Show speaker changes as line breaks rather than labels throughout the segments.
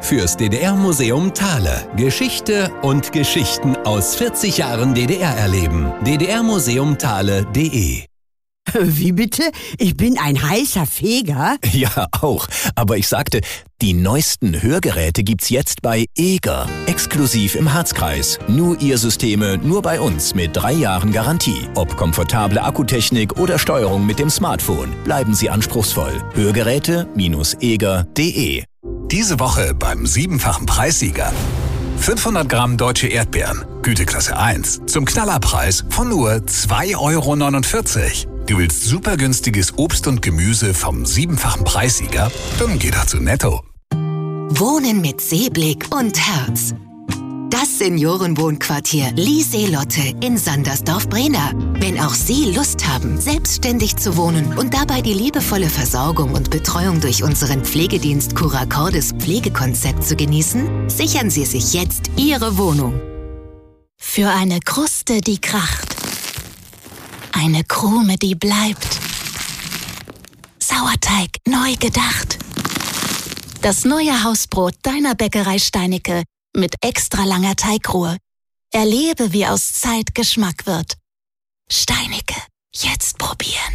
fürs DDR-Museum Thale. Geschichte und Geschichten aus 40 Jahren DDR erleben. ddrmuseumthale.de.
Wie bitte? Ich bin ein heißer Feger?
Ja, auch. Aber ich sagte, die neuesten Hörgeräte gibt's jetzt bei Eger. Exklusiv im Harzkreis. Nur ihr Systeme, nur bei uns mit 3 Jahren Garantie. Ob komfortable Akkutechnik oder Steuerung mit dem Smartphone. Bleiben Sie anspruchsvoll. Hörgeräte-eger.de.
Diese Woche beim 7-fachen Preissieger. 500 Gramm deutsche Erdbeeren, Güteklasse 1, zum Knallerpreis von nur 2,49 €. Du willst super günstiges Obst und Gemüse vom 7-fachen Preissieger? Dann geh doch zu Netto.
Wohnen mit Seeblick und Herz. Das Seniorenwohnquartier Lieseelotte in Sandersdorf-Brena. Wenn auch Sie Lust haben, selbstständig zu wohnen und dabei die liebevolle Versorgung und Betreuung durch unseren Pflegedienst Curacordes Pflegekonzept zu genießen, sichern Sie sich jetzt Ihre Wohnung. Für eine Kruste, die kracht. Eine Krume, die bleibt. Sauerteig neu gedacht. Das neue Hausbrot deiner Bäckerei Steinecke mit extra langer Teigruhe. Erlebe, wie aus Zeit Geschmack wird. Steinecke, jetzt probieren.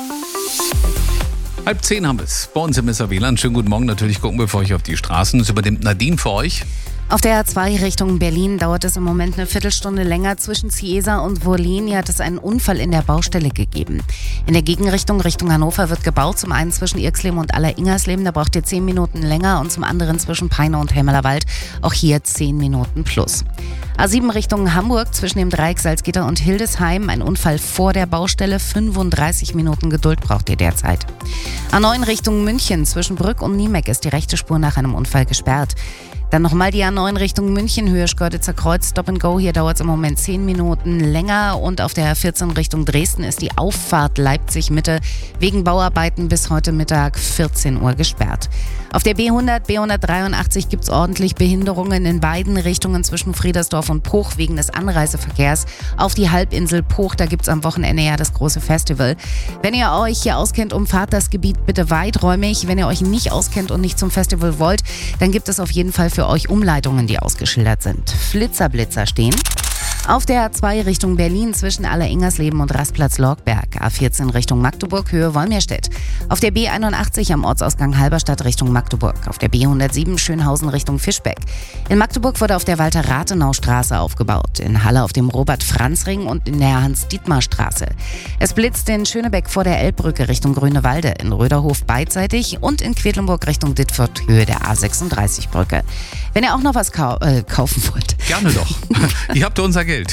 9:30 haben wir es. Bei uns im SAW-Land. Schönen guten Morgen. Natürlich gucken wir für euch auf die Straßen. Das übernimmt Nadine für euch.
Auf der A2 Richtung Berlin dauert es im Moment eine Viertelstunde länger. Zwischen Ciesa und Wollini hat es einen Unfall in der Baustelle gegeben. In der Gegenrichtung Richtung Hannover wird gebaut. Zum einen zwischen Irxleben und Aller-Ingersleben, da braucht ihr 10 Minuten länger. Und zum anderen zwischen Peine und Helmerlerwald, auch hier 10 Minuten plus. A7 Richtung Hamburg, zwischen dem Dreieck Salzgitter und Hildesheim, ein Unfall vor der Baustelle. 35 Minuten Geduld braucht ihr derzeit. A9 Richtung München, zwischen Brück und Niemeck ist die rechte Spur nach einem Unfall gesperrt. Dann nochmal die A9 Richtung München, Höhe Schkeuditzer Kreuz, Stop and Go. Hier dauert es im Moment 10 Minuten länger. Und auf der A14 Richtung Dresden ist die Auffahrt Leipzig-Mitte wegen Bauarbeiten bis heute Mittag 14 Uhr gesperrt. Auf der B100, B183 gibt es ordentlich Behinderungen in beiden Richtungen zwischen Friedersdorf und Puch wegen des Anreiseverkehrs auf die Halbinsel Puch. Da gibt es am Wochenende ja das große Festival. Wenn ihr euch hier auskennt, umfahrt das Gebiet bitte weiträumig. Wenn ihr euch nicht auskennt und nicht zum Festival wollt, dann gibt es auf jeden Fall für euch Umleitungen, die ausgeschildert sind. Flitzer stehen. Auf der A2 Richtung Berlin zwischen Aller-Ingersleben und Rastplatz-Lorgberg. A14 Richtung Magdeburg, Höhe Wolmirstedt. Auf der B81 am Ortsausgang Halberstadt Richtung Magdeburg. Auf der B107 Schönhausen Richtung Fischbeck. In Magdeburg wurde auf der Walter-Rathenau-Straße aufgebaut. In Halle auf dem Robert-Franz-Ring und in der Hans-Dietmar-Straße. Es blitzt in Schönebeck vor der Elbbrücke Richtung Grünewalde. In Röderhof beidseitig und in Quedlinburg Richtung Dittfurt, Höhe der A36-Brücke. Wenn ihr auch noch was kaufen wollt.
Gerne doch. Ihr habt unser Geld.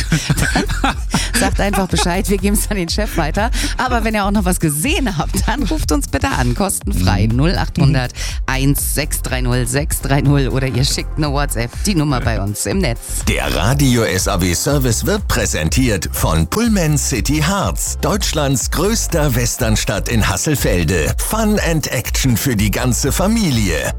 Sagt einfach Bescheid, wir geben es an den Chef weiter. Aber wenn ihr auch noch was gesehen habt, dann ruft uns bitte an. Kostenfrei 0800 1630 630 oder ihr schickt eine WhatsApp. Die Nummer bei uns im Netz.
Der Radio SAW Service wird präsentiert von Pullman City Harz, Deutschlands größter Westernstadt in Hasselfelde. Fun and Action für die ganze Familie.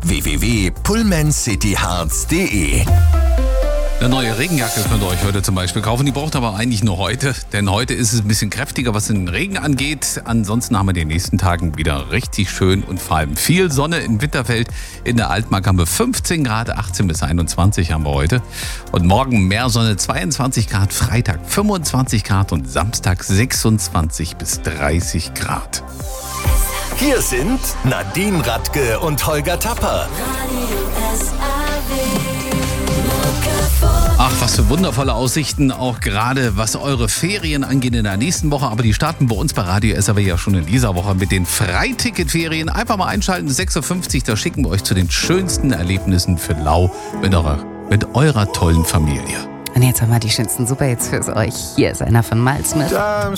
www.pullmancityharz.de.
Eine neue Regenjacke könnt ihr euch heute zum Beispiel kaufen. Die braucht aber eigentlich nur heute, denn heute ist es ein bisschen kräftiger, was den Regen angeht. Ansonsten haben wir in den nächsten Tagen wieder richtig schön und vor allem viel Sonne in Winterfeld. In der Altmark haben wir 15 Grad, 18 bis 21 haben wir heute. Und morgen mehr Sonne, 22 Grad, Freitag 25 Grad und Samstag 26 bis 30 Grad.
Hier sind Nadine Radke und Holger Tapper.
Ach, was für wundervolle Aussichten, auch gerade was eure Ferien angeht in der nächsten Woche. Aber die starten bei uns bei Radio SAW ja schon in dieser Woche mit den Freiticketferien. Einfach mal einschalten, 6.50 Uhr, da schicken wir euch zu den schönsten Erlebnissen für Lau mit eurer tollen Familie.
Und jetzt haben wir die schönsten Superhits für euch. Hier ist einer von Miles Smith.